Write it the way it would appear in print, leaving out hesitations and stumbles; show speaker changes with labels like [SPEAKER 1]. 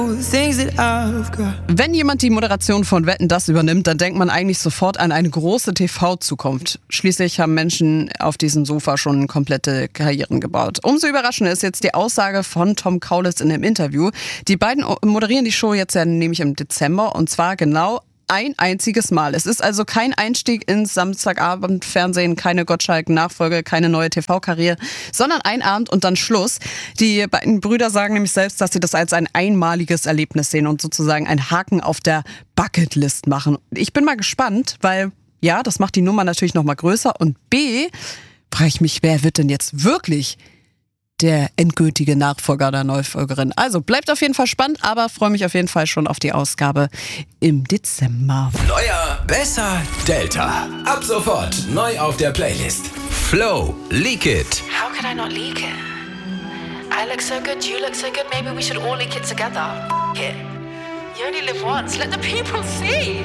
[SPEAKER 1] Wenn jemand die Moderation von Wetten, dass übernimmt, dann denkt man eigentlich sofort an eine große TV-Zukunft. Schließlich haben Menschen auf diesem Sofa schon komplette Karrieren gebaut. Umso überraschender ist jetzt die Aussage von Tom Kaulitz in dem Interview. Die beiden moderieren die Show jetzt ja nämlich im Dezember und zwar genau ein einziges Mal. Es ist also kein Einstieg ins Samstagabendfernsehen, keine Gottschalk-Nachfolge, keine neue TV-Karriere, sondern ein Abend und dann Schluss. Die beiden Brüder sagen nämlich selbst, dass sie das als ein einmaliges Erlebnis sehen und sozusagen einen Haken auf der Bucketlist machen. Ich bin mal gespannt, weil ja, das macht die Nummer natürlich noch mal größer und B, frage ich mich, wer wird denn jetzt wirklich der endgültige Nachfolger der Neufolgerin. Also bleibt auf jeden Fall spannend, aber freue mich auf jeden Fall schon auf die Ausgabe im Dezember.
[SPEAKER 2] Neuer, besser, Delta. Ab sofort neu auf der Playlist. Flow, Leak It.
[SPEAKER 3] How could I not leak it? I look so good, you look so good, maybe we should all leak it together. F*** it. You only live once, let the people see.